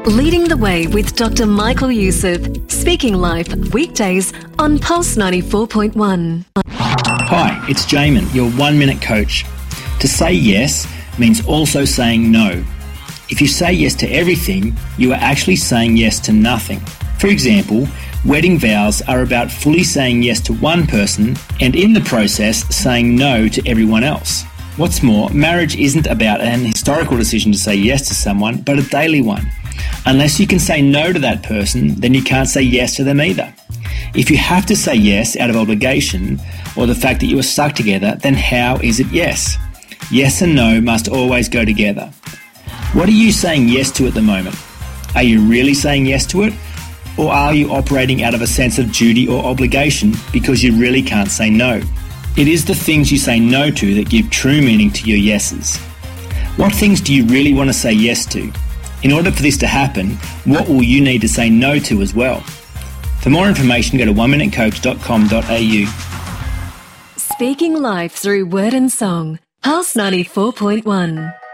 Leading the Way with Dr. Michael Youssef. Speaking Life, weekdays on Pulse 94.1. Hi, it's Jamin, your 1 Minute Coach. To say yes means also saying no. If you say yes to everything, you are actually saying yes to nothing. For example, wedding vows are about fully saying yes to one person and in the process saying no to everyone else. What's more, marriage isn't about an historical decision to say yes to someone, but a daily one. Unless you can say no to that person, then you can't say yes to them either. If you have to say yes out of obligation or the fact that you are stuck together, then how is it yes? Yes and no must always go together. What are you saying yes to at the moment? Are you really saying yes to it? Or are you operating out of a sense of duty or obligation because you really can't say no? It is the things you say no to that give true meaning to your yeses. What things do you really want to say yes to? In order for this to happen, what will you need to say no to as well? For more information, go to oneminutecoach.com.au. Speaking Life through word and song. Pulse 94.1.